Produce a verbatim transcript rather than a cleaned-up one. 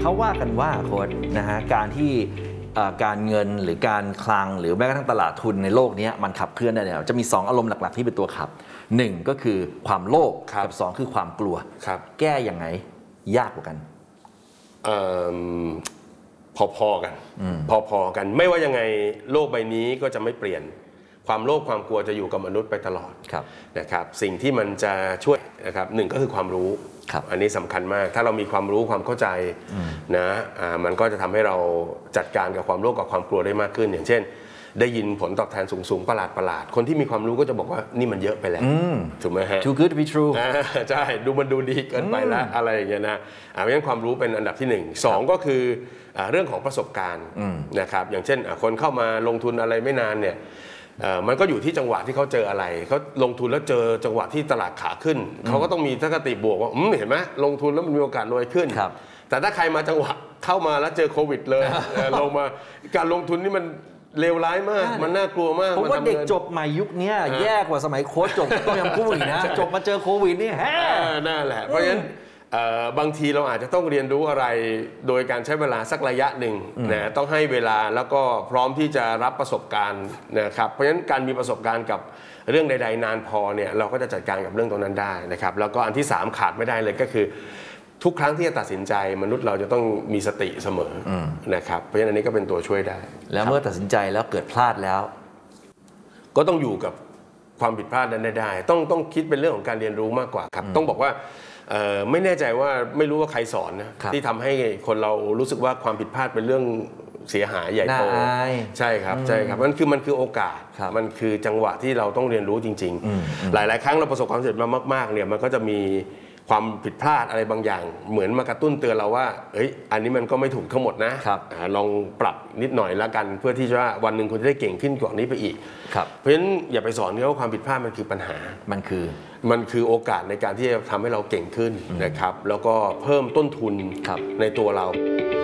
เขาว่ากันว่าโค้ชนะฮะการที่การเงินหรือการคลังหรือแม้กระทั่งตลาดทุนในโลกนี้มันขับเคลื่อนได้เนี่ยจะมีสองอารมณ์หลักๆที่เป็นตัวขับหนึ่งก็คือความโลภกับสองคือความกลัวแก้ยังไงยากกว่ากันพอๆกันพอๆกันไม่ว่ายังไงโลกใบนี้ก็จะไม่เปลี่ยนความโลภความกลัวจะอยู่กับมนุษย์ไปตลอดนะครับสิ่งที่มันจะช่วยนะครับหนึ่งก็คือความรู้อันนี้สำคัญมากถ้าเรามีความรู้ความเข้าใจนะมันก็จะทำให้เราจัดการกับความโลภกับความกลัวได้มากขึ้นอย่างเช่นได้ยินผลตอบแทนสูงๆประหลาดประหลาดคนที่มีความรู้ก็จะบอกว่านี่มันเยอะไปแล้วถูกไหมฮะ too good to be true ใช่ดูมันดูดีเกินไปแล้วอะไรอย่างเงี้ยนะเพราะฉะนั้นความรู้เป็นอันดับที่หนึ่งสองก็คือเรื่องของประสบการณ์นะครับอย่างเช่นคนเข้ามาลงทุนอะไรไม่นานเนี่ยมันก็อยู่ที่จังหวะที่เขาเจออะไรเขาลงทุนแล้วเจอจังหวะที่ตลาดขาขึ้นเขาก็ต้องมีทัศนคติบวกว่าเห็นไหมลงทุนแล้วมันมีโอกาสรวยขึ้นแต่ถ้าใครมาจังหวะเข้ามาแล้วเจอโควิดเลยลงมาการลงทุนนี่มันเลวร้ายมากมันน่ากลัวมากผมว่าเด็กจบใหม่ยุคนี้แย่กว่าสมัยโค้ชจบต้มยำกุ้งอีกนะจบมาเจอโควิดนี่แฮ่นั่นแหละเพราะฉะนั้นบางทีเราอาจจะต้องเรียนรู้อะไรโดยการใช้เวลาสักระยะหนึ่งนะต้องให้เวลาแล้วก็พร้อมที่จะรับประสบการณ์นะครับเพราะฉะนั้นการมีประสบการณ์กับเรื่องใดๆนานพอเนี่ยเราก็จะจัดการกับเรื่องตรงนั้นได้นะครับแล้วก็อันที่สามขาดไม่ได้เลยก็คือทุกครั้งที่จะตัดสินใจมนุษย์เราจะต้องมีสติเสมอนะครับเพราะฉะนั้นอันนี้ก็เป็นตัวช่วยได้แล้วเมื่อตัดสินใจแล้วเกิดพลาดแล้วก็ต้องอยู่กับความผิดพลาดนั้นได้ต้องต้องคิดเป็นเรื่องของการเรียนรู้มากกว่าครับต้องบอกว่าไม่แน่ใจว่าไม่รู้ว่าใครสอนนะที่ทำให้คนเรารู้สึกว่าความผิดพลาดเป็นเรื่องเสียหายใหญ่โตใช่ครับใช่ครับมันคือมันคือโอกาสมันคือจังหวะที่เราต้องเรียนรู้จริงๆหลายๆครั้งเราประสบความสำเร็จมามากๆเนี่ยมันก็จะมีความผิดพลาดอะไรบางอย่างเหมือนมากระตุ้นเตือนเราว่าเอ้ยอันนี้มันก็ไม่ถูกทั้งหมดนะลองปรับนิดหน่อยละกันเพื่อที่จะวันหนึ่งคุณจะได้เก่งขึ้นกว่านี้ไปอีกเพราะฉะนั้นอย่าไปสอนเขาว่าความผิดพลาดมันคือปัญหามันคือมันคือโอกาสในการที่จะทำให้เราเก่งขึ้นนะครับแล้วก็เพิ่มต้นทุนในตัวเรา